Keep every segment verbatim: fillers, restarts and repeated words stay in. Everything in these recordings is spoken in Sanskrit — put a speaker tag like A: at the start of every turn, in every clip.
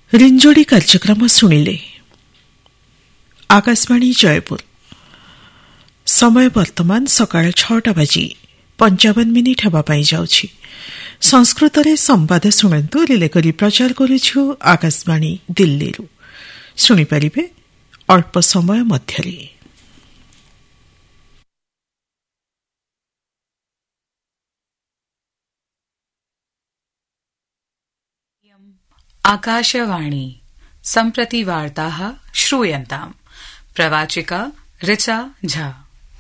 A: रिंजोड़ी कार्यक्रम शुणिले आकाशवाणी जयपुर समय वर्तमान सकाळ छटा बाजी पंचावन मिनिट हेबाई जाउछि। संस्कृत रे संवाद शुणु रिले करी प्रचार करुछु आकाशवाणी दिल्ली रु शुणी परिबे अल्प समय मध्यरे।
B: आकाशवाणी सम्प्रति वार्ताः श्रूयन्ताम्। प्रवाचिका ऋचा झा।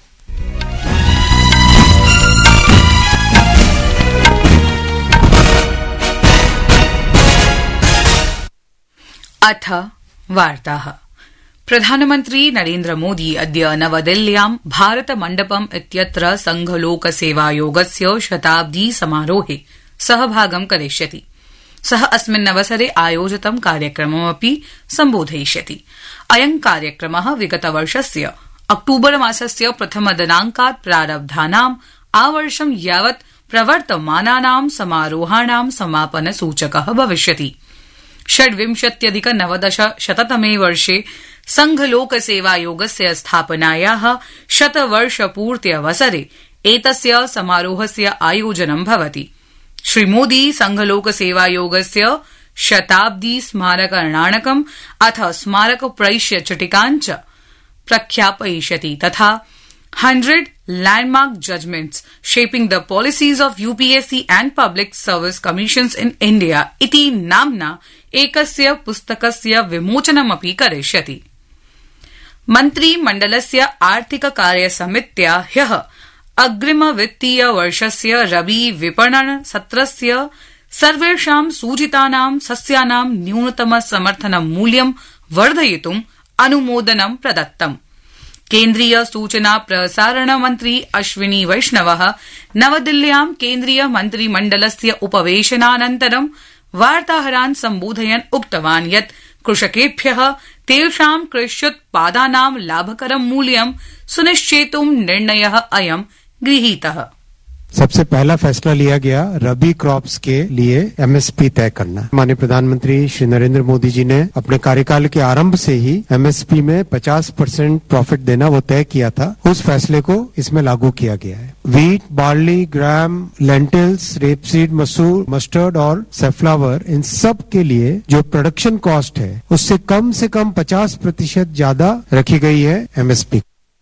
B: अथ वार्ताः। प्रधानमन्त्री नरेन्द्र मोदी अद्य नवदिल्ल्यां भारत मण्डपम् इत्यत्र संघलोकसेवायोगस्य शताब्दी समारोहे सहभागं करिष्यति। सः अस्मिन् अवसरे आयोजितं कार्यक्रममपि सम्बोधयिष्यति। अयं कार्यक्रमः विगतवर्षस्य अक्टूबर मासस्य प्रथम दिनांकात् प्रारब्धानाम् आवर्षं यावत् प्रवर्तमानानां समारोहाणां समापन सूचकः भविष्यति। षड्विंशत्यधिक नवदश शततमे वर्षे संघलोकसेवायोगस्य स्थापनायाः शतवर्षपूर्त्यवसरे एतस्य समारोहस्य आयोजनं भवति। श्रीमोदी संघलोकसेवायोगस्य शताब्दी स्मारकर्णाणकम् अथ स्मारक प्रैष्य चिटिकाञ्च प्रख्यापयिष्यति तथा hundred landmark judgments shaping the policies of UPSC and public service commissions in India इति नाम्ना एकस्य पुस्तकस्य विमोचनमपि करिष्यति। मन्त्रिमण्डलस्य आर्थिक कार्य समित्या ह्यः अग्रिम वित्तीय वर्षस्य रबी विपणन सत्रस्य सर्वेषां सूचितानां सस्यानां न्यूनतम समर्थन मूल्यं वर्धयितुं अनुमोदनं प्रदत्तम्। केन्द्रीय सूचना प्रसारण मन्त्री अश्विनी वैष्णवः नवदिल्ल्यां केन्द्रीय मन्त्रिमण्डलस्य उपवेशनानन्तरं वार्ताहरान् सम्बोधयन् उक्तवान् यत् कृषकेभ्यः तेषां कृष्योत्पादानां लाभकरं मूल्यं सुनिश्चेतुं निर्णयः अयं गृहीतः।
C: सबसे पहला फैसला लिया गया रबी क्रॉप्स के लिए एमएसपी तय करना। माननीय प्रधानमंत्री श्री नरेंद्र मोदी जी ने अपने कार्यकाल के आरंभ से ही एमएसपी में पचास परसेंट प्रॉफिट देना वो तय किया था। उस फैसले को इसमें लागू किया गया है। वीट, बार्ली, ग्राम, लेंटिल्स, रेपसीड, मसूर, मस्टर्ड और सेफ्लावर इन सब के लिए जो प्रोडक्शन कॉस्ट है उससे कम से कम पचास प्रतिशत ज्यादा रखी गई है एमएसपी।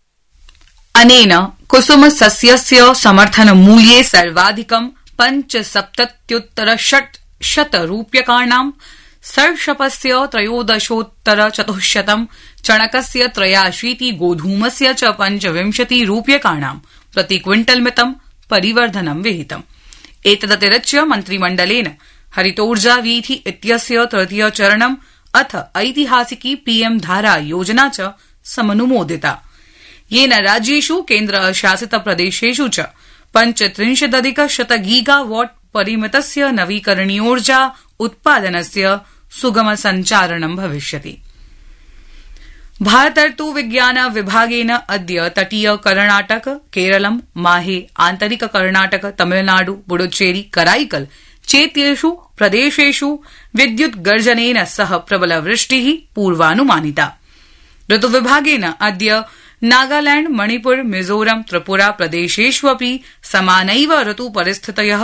B: अनेन कुसुम सस्यस्य समर्थन मूल्ये सर्वाधिकं पंचसप्तत्युत्तर षट् शत रूप्यकाणां, सर्षपस्य त्रयोदशोत्तर चतुश्शतं, चणकस्य त्रयाशीति, गोधूमस्य च पंचविंशति रूप्यकाणां प्रति क्विंटल मितं परिवर्धनं विहितम्। एतदतिरिच्य मन्त्रिमण्डलेन हरितोर्जा वीथि इत्यस्य तृतीय चरणम् अथ ऐतिहासिकी पीएम धारा योजना च समनुमोदिता, येन राज्येषु केन्द्रशासित प्रदेशेषु च पञ्चत्रिंशदधिक शत गीगावाट परिमितस्य नवीकरणीयोर्जा उत्पादनस्य सुगम सञ्चारणं भविष्यति। भारतर्तु विज्ञान विभागेन अद्य तटीय कर्णाटक, केरलम, माहे, आन्तरिक कर्णाटक, तमिलनाडु, पुडुचेरी, कराईकल चेत्येषु प्रदेशेषु विद्युत् गर्जनेन सह प्रबलवृष्टिः पूर्वानुमानिता। ऋतुविभागेन अद्य नागालैंड, मणिपुर, मिजोरम, त्रिपुरा प्रदेशेष्वपि समानैव ऋतुपरिस्थितयः